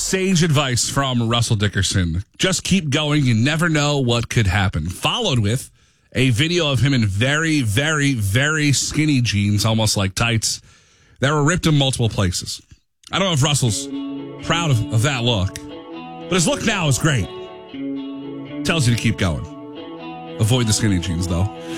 sage advice from Russell Dickerson. Just keep going. You never know what could happen. Followed with a video of him in very, very, very skinny jeans, almost like tights, that were ripped in multiple places. I don't know if Russell's proud of that look, but his look now is great. Tells you to keep going. Avoid the skinny jeans, though.